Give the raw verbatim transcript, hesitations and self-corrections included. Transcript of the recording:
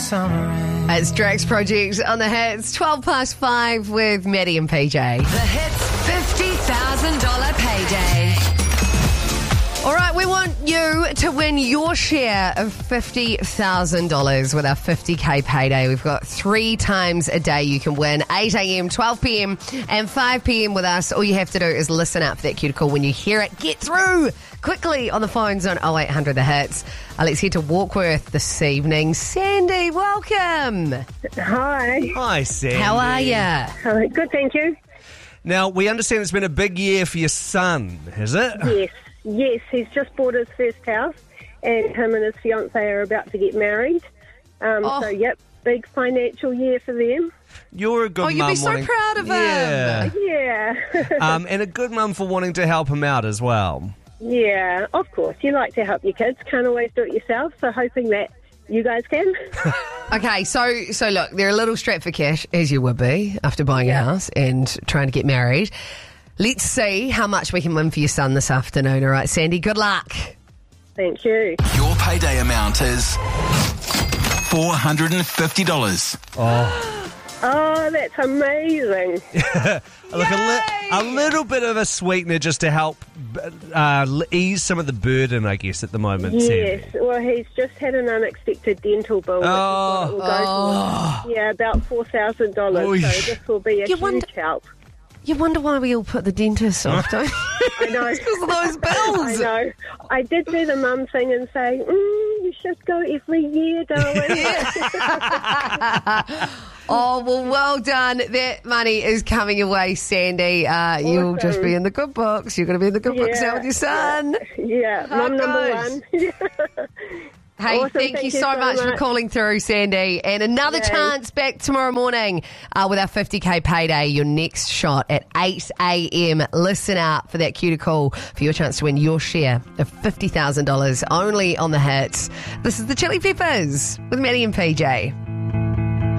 summer in. It's Drax Project on the hits. twelve past five with Maddie and P J. The Hits fifty thousand dollars payday. All right, we want you to win your share of fifty thousand dollars with our fifty K payday. We've got three times a day you can win, eight a.m, twelve p.m, and five p.m. with us. All you have to do is listen out for that cue to call when you hear it. Get through quickly on the phones on oh eight hundred the hits. Uh, let's head to Warkworth this evening. Sandy, welcome. Hi. Hi, Sandy. How are you? Uh, good, thank you. Now, we understand it's been a big year for your son, has it? Yes, yes. He's just bought his first house, and him and his fiancée are about to get married. Um, Oh. So, yep, big financial year for them. You're a good Oh, mum. you'll be so wanting- proud of him. Yeah. Yeah. um, and a good mum for wanting to help him out as well. Yeah, of course. You like to help your kids. Can't always do it yourself, so hoping that you guys can. Okay, so so look, they're a little strapped for cash, as you would be after buying a house and trying to get married. Let's see how much we can win for your son this afternoon. All right, Sandy, good luck. Thank you. Your payday amount is four hundred fifty dollars. Oh, that's amazing. Look, a, li- a little bit of a sweetener just to help uh, ease some of the burden, I guess, at the moment, Yes, Sandy. well, he's just had an unexpected dental bill. Which Oh. is what it will go for. Yeah, about four thousand dollars. Oy. So this will be a You huge wonder- help. You wonder why we all put the dentist off, don't you? I know. Because of those bills. I know. I did do the mum thing and say, mm, you should go every year, darling. Oh, well, well done. That money is coming your way, Sandy. Uh, You'll Awesome. just be in the good books. You're going to be in the good books Yeah, now with your son. Yeah, How mum number good. one. Hey, Awesome, thank, you so much, for much. calling through, Sandy. And another Yay. chance back tomorrow morning uh, with our fifty K payday. Your next shot at eight a.m. Listen out for that cue to call for your chance to win your share of fifty thousand dollars only on the hits. This is the Chili Peppers with Maddie and P J.